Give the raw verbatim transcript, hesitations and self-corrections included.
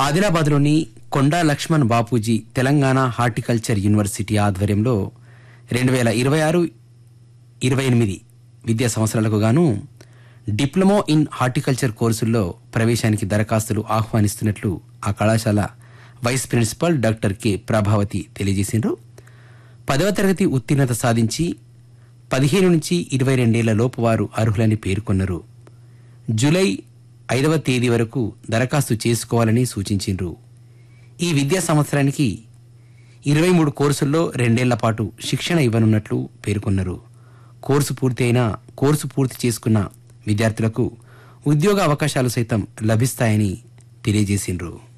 ఆదిలాబాద్లోని కొండా Laxman Bapuji Telangana horticulture university ఆధ్వర్యంలో రెండు వేల ఇరవై ఆరు ఇరవై ఎనిమిది విద్యా సంవత్సరాలకు గాను డిప్లొమా ఇన్ హార్టికల్చర్ కోర్సుల్లో ప్రవేశానికి దరఖాస్తులు ఆహ్వానిస్తున్నట్లు ఆ కళాశాల vice principal doctor K Prabhavati తెలియజేసిండ్రు. పదవ తరగతి ఉత్తీర్ణత సాధించి పదిహేను నుంచి ఇరవై రెండేళ్ల లోపు వారు అర్హులని పేర్కొన్నారు. జూలై ఐదవ తేదీ వరకు దరఖాస్తు చేసుకోవాలని సూచించిండ్రు. ఈ విద్యా సంవత్సరానికి ఇరవై మూడు కోర్సుల్లో రెండేళ్ల పాటు శిక్షణ ఇవ్వనున్నట్లు పేర్కొన్నారు. కోర్సు పూర్తి అయినా కోర్సు పూర్తి చేసుకున్న విద్యార్థులకు ఉద్యోగ అవకాశాలు సైతం లభిస్తాయని తెలియజేసిండ్రు.